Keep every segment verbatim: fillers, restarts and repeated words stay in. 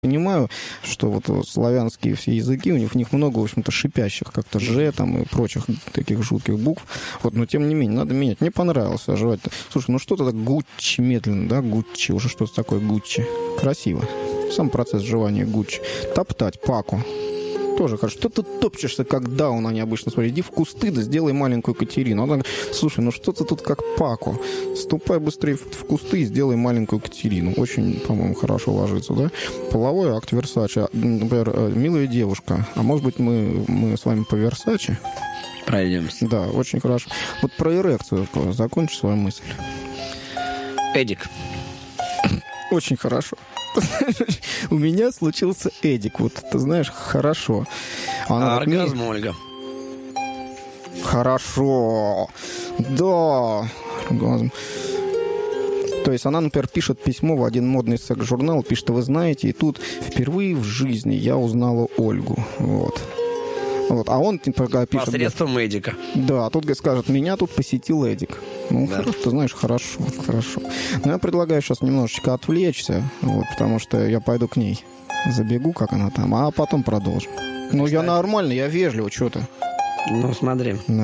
понимаю, что вот, вот славянские все языки, у них, в них много, в общем-то, шипящих, как-то «ж» там и прочих таких жутких букв. Вот, но тем не менее, надо менять. Мне понравилось оживать. Слушай, ну что-то так Гуччи медленно, да, Гуччи, уже что-то такое Гуччи. Красиво. Сам процесс жевания Гуччи. Топтать, Паку. Тоже хорошо. Что ты топчешься, как даун, они обычно смотрят. Иди в кусты, да сделай маленькую Катерину. Она говорит, слушай, ну что ты тут как Паку? Ступай быстрее в, в кусты и сделай маленькую Катерину. Очень, по-моему, хорошо ложится, да? Половой акт Версаче. Например, милая девушка. А может быть, мы, мы с вами по Версаче? Пройдемся. Да, очень хорошо. Вот про эрекцию закончи свою мысль. Эдик. Очень хорошо. У меня случился Эдик. Вот, ты знаешь, хорошо. Она а оргазм, мне... Ольга. Хорошо. Да. Оргазм. То есть она, например, пишет письмо в один модный секс-журнал, пишет, вы знаете, и тут впервые в жизни я узнала Ольгу. Вот. Вот. А он типа, пишет... Посредством Эдика. Да, а тут скажет, меня тут посетил Эдик. Ну, да. Хорошо, ты знаешь, хорошо, хорошо. Но я предлагаю сейчас немножечко отвлечься, вот, потому что я пойду к ней. Забегу, как она там, а потом продолжим. Ну, кстати, я нормально, я вежливо, что ты. Ну, смотри. Да.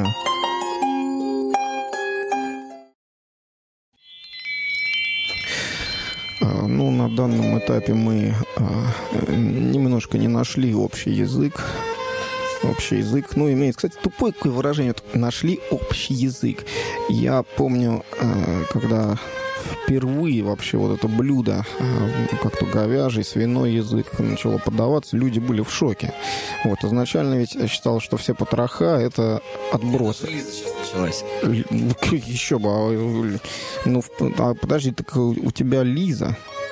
Ну, на данном этапе мы а, немножко не нашли общий язык. Общий язык. Ну, имеет, кстати, тупое какое выражение. Нашли общий язык. Я помню, когда впервые вообще вот это блюдо, как-то говяжий, свиной язык начало подаваться, люди были в шоке. Вот, изначально ведь я считал, что все потроха — это отбросы. Лиза сейчас началась. Еще бы. Ну, а подожди, так у тебя Лиза...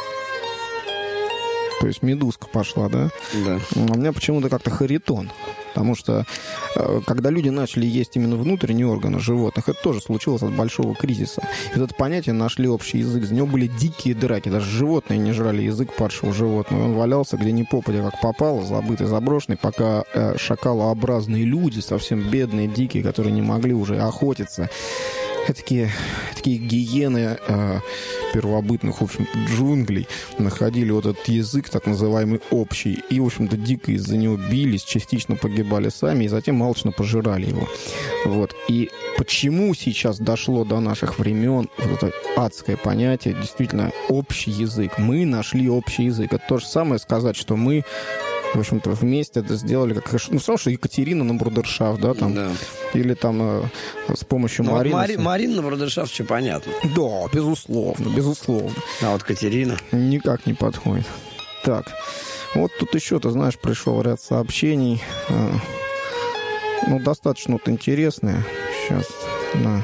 То есть медузка пошла, да? Да. А у меня почему-то как-то Харитон. Потому что, когда люди начали есть именно внутренние органы животных, это тоже случилось от большого кризиса. И вот это понятие нашли общий язык. За него были дикие драки. Даже животные не жрали язык падшего животного. Он валялся где ни попадя, как попало, забытый, заброшенный, пока шакалообразные люди, совсем бедные, дикие, которые не могли уже охотиться, такие, такие гиены э, первобытных, в общем-то, джунглей находили вот этот язык, так называемый общий, и, в общем-то, дико из-за него бились, частично погибали сами, и затем алчно пожирали его. Вот. И почему сейчас дошло до наших времен вот это адское понятие, действительно, общий язык? Мы нашли общий язык. Это то же самое сказать, что мы, в общем-то, вместе это сделали, как, ну, потому что Екатерина на брудершафт, да, там, да. Или там э, с помощью ну, Марины. Вот Мари, Марина на брудершафт, все понятно. Да, безусловно, безусловно. А вот Катерина? Никак не подходит. Так, вот тут еще, ты знаешь, пришел ряд сообщений, э, ну, достаточно вот интересные. Сейчас, да.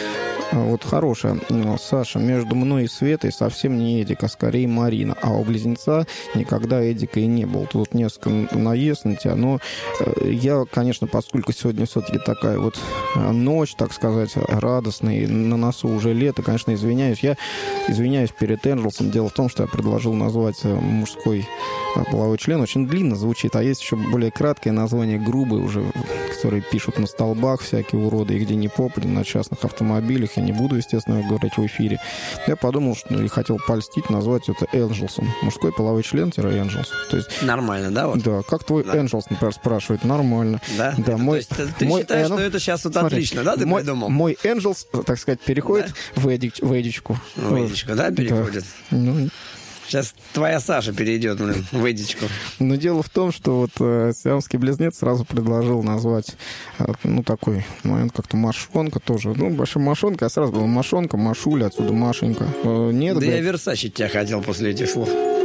Вот хорошая. Саша, между мной и Светой совсем не Эдик, а скорее Марина. А у близнеца никогда Эдика и не было. Тут несколько наезд на тебя. Но я, конечно, поскольку сегодня все-таки такая вот ночь, так сказать, радостная, и на носу уже лето, конечно, извиняюсь. Я извиняюсь перед Энджелсом. Дело в том, что я предложил назвать мужской половой член. Очень длинно звучит. А есть еще более краткое название, грубое уже, которые пишут на столбах всякие уроды, и где не попадя, на частных автомобилях. Я не буду, естественно, говорить в эфире. Я подумал, что и хотел польстить, назвать это Энджелсом. Мужской половой член-Энджелс. То есть... Нормально, да? Вот? Да. Как твой да. Энджелс, например, спрашивает? Нормально. Да? Да. Это, мой, то есть, ты мой считаешь, эн... что это сейчас вот Смотри, отлично, да, ты мой, придумал? Мой Энджелс, так сказать, переходит да? в, эдич, в Эдичку. В Эдичку, да, переходит? Да. Ну... Сейчас твоя Саша перейдет, блин, в Эдичку. Но дело в том, что вот э, сиамский близнец сразу предложил назвать, э, ну, такой момент, как-то Машонка тоже. Ну, большая Машонка, а сразу была Машонка, Машуля, отсюда Машенька. Э, нет, да говорит, я Версаче тебя хотел после этих слов.